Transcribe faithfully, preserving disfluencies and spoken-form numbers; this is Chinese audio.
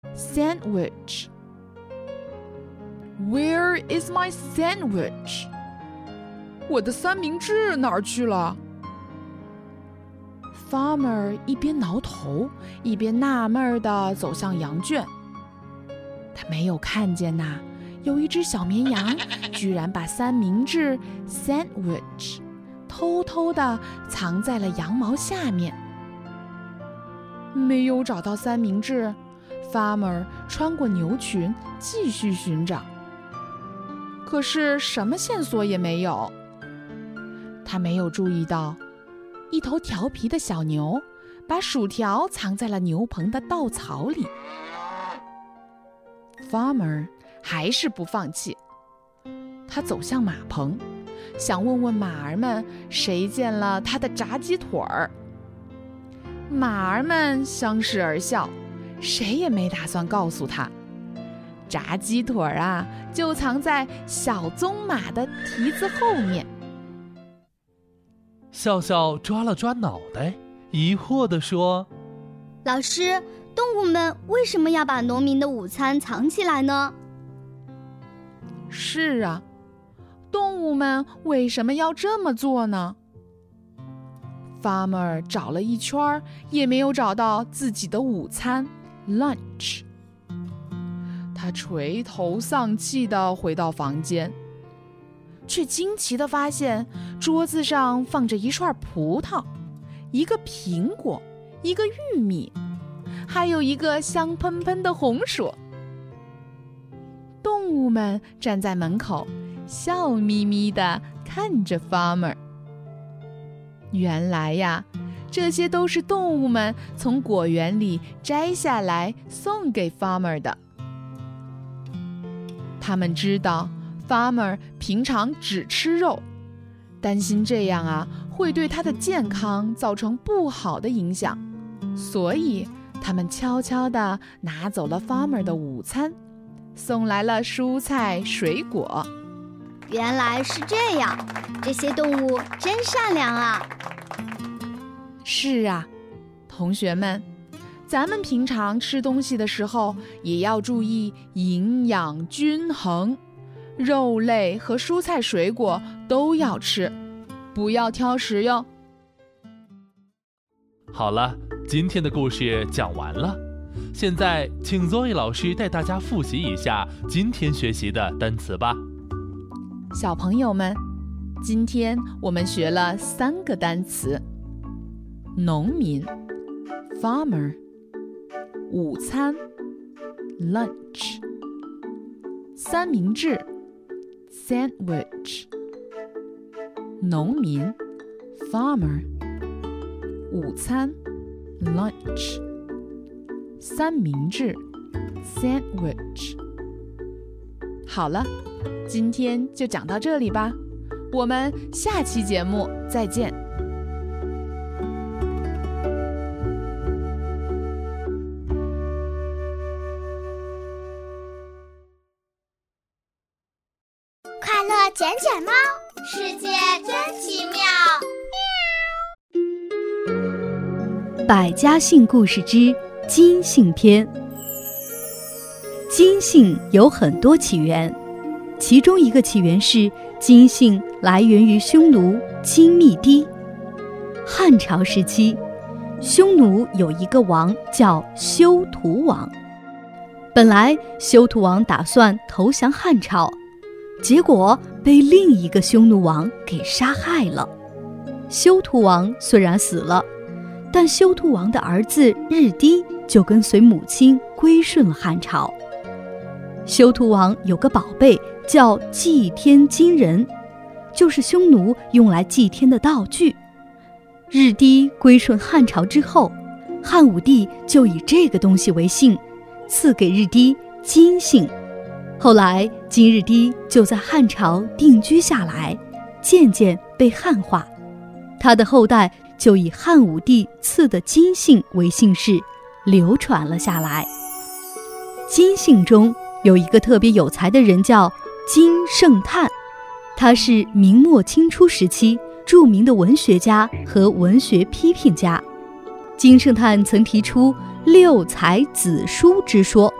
Sandwich. Where is my sandwich? 我的三明治哪儿去了？ Farmer 一边挠头，一边纳闷地走向羊圈。他没有看见呐，有一只小绵羊居然把三明治 sandwich 偷偷地藏在了羊毛下面。没有找到三明治， Farmer 穿过牛群继续寻找，可是什么线索也没有。他没有注意到一头调皮的小牛把薯条藏在了牛棚的稻草里。Farmer 还是不放弃，他走向马棚，想问问马儿们谁见了他的炸鸡腿儿。马儿们相视而笑，谁也没打算告诉他，炸鸡腿儿啊，就藏在小棕马的蹄子后面。 笑笑抓了抓脑袋，疑惑地说： 老师，动物们为什么要把农民的午餐藏起来呢？ 是啊，动物们为什么要这么做呢？ Farmer 找了一圈，也没有找到自己的午餐 lunch。 他垂头丧气地回到房间，却惊奇地发现桌子上放着一串葡萄，一个苹果，一个玉米，还有一个香喷喷的红薯。动物们站在门口，笑眯眯地看着 Farmer。 原来呀，这些都是动物们从果园里摘下来送给 Farmer 的。他们知道 Farmer 平常只吃肉，担心这样啊会对他的健康造成不好的影响，所以他们悄悄地拿走了 Farmer 的午餐，送来了蔬菜水果。 原来是这样，这些动物真善良啊！ 是啊，同学们，咱们平常吃东西的时候也要注意营养均衡，肉类和蔬菜水果都要吃，不要挑食哟。 好了，今天的故事讲完了，现在请 Zoe 老师带大家复习一下今天学习的单词吧。 小朋友们，今天我们学了三个单词：农民 farmer， 午餐 lunch， 三明治 sandwich。 农民 farmer， 午餐 lunch， 三明治 sandwich。 好了，今天就讲到这里吧，我们下期节目再见。 快乐捡捡猫，世界真奇妙。 百家姓故事之金姓篇。金姓有很多起源，其中一个起源是金姓来源于匈奴金密堤。汉朝时期，匈奴有一个王叫休屠王，本来休屠王打算投降汉朝，结果被另一个匈奴王给杀害了。休屠王虽然死了，但休屠王的儿子日低就跟随母亲归顺了汉朝。休屠王有个宝贝叫祭天金人，就是匈奴用来祭天的道具。日低归顺汉朝之后，汉武帝就以这个东西为姓，赐给日低金姓。后来金日低就在汉朝定居下来，渐渐被汉化，他的后代就以汉武帝赐的金姓为姓氏，流传了下来。金姓中有一个特别有才的人叫金圣叹，他是明末清初时期著名的文学家和文学批评家。 金圣叹曾提出六才子书之说，